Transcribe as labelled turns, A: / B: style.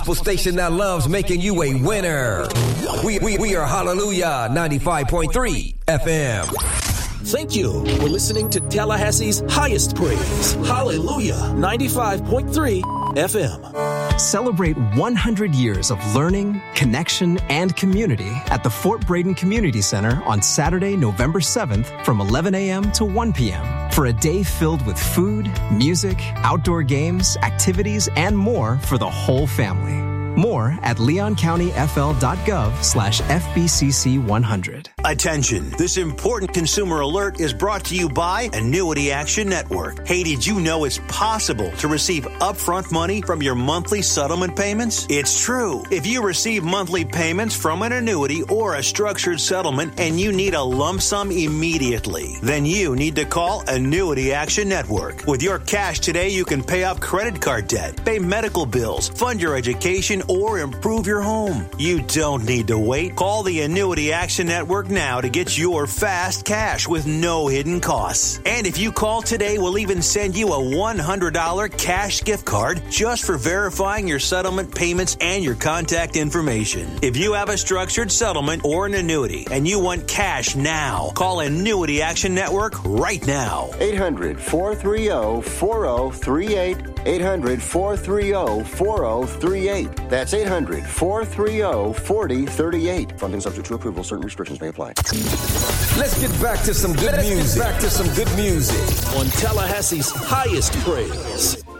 A: Station that loves making you a winner. We are Hallelujah 95.3 FM.
B: Thank you for listening to Tallahassee's highest praise. Hallelujah 95.3 FM.
C: Celebrate 100 years of learning, connection, and community at the Fort Braden Community Center on Saturday, November 7th from 11 a.m. to 1 p.m. for a day filled with food, music, outdoor games, activities, and more for the whole family. More at leoncountyfl.gov/FBCC100.
D: Attention, this important consumer alert is brought to you by Annuity Action Network. Hey, did you know it's possible to receive upfront money from your monthly settlement payments? It's true. If you receive monthly payments from an annuity or a structured settlement and you need a lump sum immediately, then you need to call Annuity Action Network. With your cash today, you can pay off credit card debt, pay medical bills, fund your education, or improve your home. You don't need to wait. Call the Annuity Action Network now to get your fast cash with no hidden costs. And if you call today, we'll even send you a $100 cash gift card just for verifying your settlement payments and your contact information. If you have a structured settlement or an annuity and you want cash now, call Annuity Action Network right now.
E: 800-430-4038. 800-430-4038. That's 800-430-4038. Funding subject to approval. Certain restrictions may apply.
A: Let's get back to some good music.
B: On Tallahassee's highest praise.